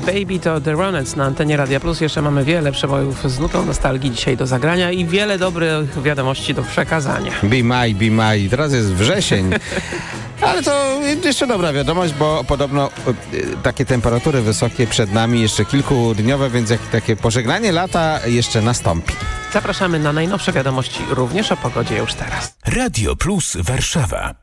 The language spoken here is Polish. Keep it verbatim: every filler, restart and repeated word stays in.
Baby to The Ronettes na antenie Radia Plus. Jeszcze mamy wiele przebojów z nutą nostalgii dzisiaj do zagrania i wiele dobrych wiadomości do przekazania. Be my, be my. Teraz jest wrzesień. Ale to jeszcze dobra wiadomość, bo podobno y, takie temperatury wysokie przed nami, jeszcze kilkudniowe, więc jak takie pożegnanie lata jeszcze nastąpi. Zapraszamy na najnowsze wiadomości również o pogodzie już teraz. Radio Plus Warszawa.